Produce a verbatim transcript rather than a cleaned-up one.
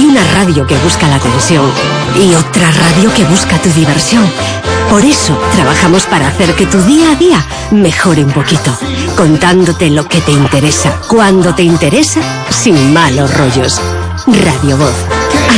una radio que busca la tensión y otra radio que busca tu diversión. Por eso trabajamos para hacer que tu día a día mejore un poquito, contándote lo que te interesa, cuando te interesa, sin malos rollos. Radio Voz.